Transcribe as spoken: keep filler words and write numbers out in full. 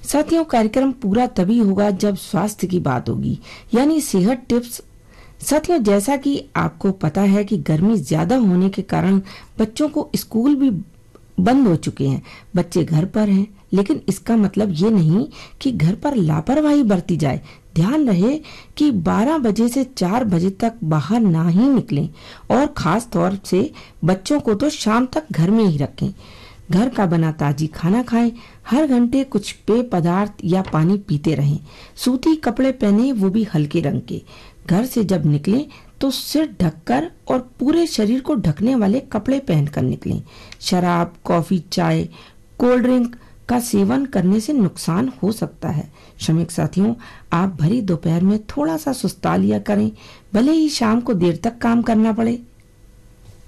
साथियों, कार्यक्रम पूरा तभी होगा जब स्वास्थ्य की बात होगी, यानी सेहत टिप्स। साथियों, जैसा कि आपको पता है कि गर्मी ज्यादा होने के कारण बच्चों को स्कूल भी बंद हो चुके हैं। बच्चे घर पर हैं, लेकिन इसका मतलब ये नहीं कि घर पर लापरवाही बरती जाए। ध्यान रहे कि बारह बजे से चार बजे तक बाहर ना ही निकलें और खास तौर से बच्चों को तो शाम तक घर में ही रखें। घर का बना ताजी खाना खाएं। हर घंटे कुछ पेय पदार्थ या पानी पीते रहें। सूती कपड़े पहने, वो भी हल्के रंग के। घर से जब निकलें तो सिर ढककर और पूरे शरीर को ढकने वाले कपड़े पहनकर निकलें। शराब, कॉफी, चाय, कोल्ड ड्रिंक का सेवन करने से नुकसान हो सकता है। श्रमिक साथियों, आप भरी दोपहर में थोड़ा सा सुस्ता लिया करें, भले ही शाम को देर तक काम करना पड़े।